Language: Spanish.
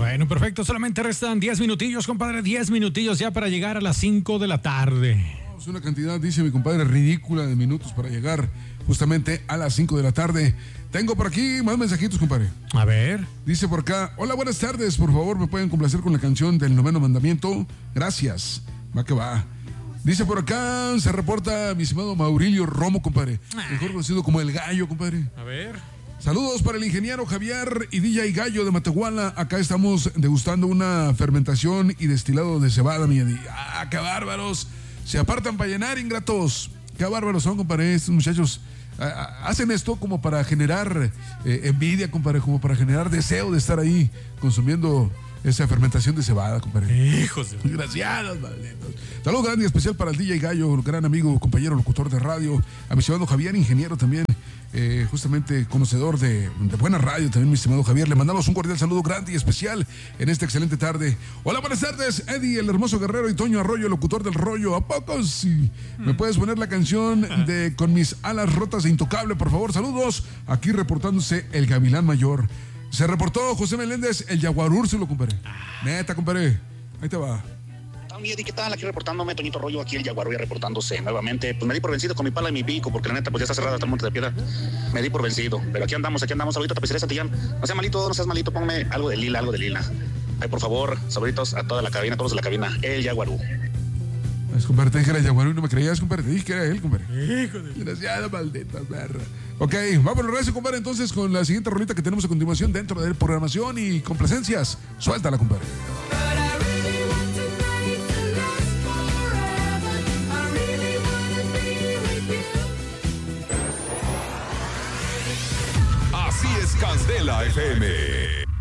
Bueno, perfecto. Solamente restan 10 minutillos, compadre. 10 minutillos ya para llegar a las 5 de la tarde. Es una cantidad, dice mi compadre, ridícula de minutos para llegar justamente a las 5 de la tarde. Tengo por aquí más mensajitos, compadre. A ver. Dice por acá: hola, buenas tardes. Por favor, ¿me pueden complacer con la canción del 9º mandamiento? Gracias. Va que va. Dice por acá, se reporta mi estimado Maurilio Romo, compadre. Mejor conocido como El Gallo, compadre. A ver. Saludos para el ingeniero Javier y DJ Gallo de Matehuala. Acá estamos degustando una fermentación y destilado de cebada, mi Eddie. ¡Ah, qué bárbaros! Se apartan para llenar, ingratos. Qué bárbaros son, compadre, estos muchachos. Hacen esto como para generar envidia, compadre, como para generar deseo de estar ahí consumiendo esa fermentación de cebada, compadre. Hijos de... Desgraciados, malditos. Saludos grande y especial para el DJ Gallo, gran amigo, compañero, locutor de radio. A mi estimado Javier, ingeniero también, justamente conocedor de buena radio también, mi estimado Javier. Le mandamos un cordial saludo grande y especial en esta excelente tarde. Hola, buenas tardes, Eddie, el hermoso guerrero, y Toño Arroyo, locutor del rollo. ¿A poco sí? ¿Me puedes poner la canción de Con mis alas rotas de Intocable, por favor? Saludos. Aquí reportándose el Gavilán Mayor. Se reportó José Meléndez, el Jaguar Úrsulo, compadre. Neta, compadre. Ahí te va. ¿Qué tal? Aquí reportándome, Toñito Rollo, aquí el Jaguar reportándose nuevamente. Pues me di por vencido con mi pala y mi pico, porque la neta, pues ya está cerrada hasta el Monte de Piedra. Me di por vencido, pero aquí andamos, ahorita tapicería Santillán. No seas malito, no seas malito, ponme algo de lila. Ay, por favor, sabritos a toda la cabina, todos de la cabina, el Jaguarú. Es, compadre, te dije que era el Jaguarú y no me creías, compadre. Te dije que era él, compadre. Hijo de... Desgraciada, maldita perra. Ok, vámonos, recio, compadre, entonces con la siguiente rolita que tenemos a continuación dentro de programación y complacencias. Suéltala, compadre. Así es Candela FM.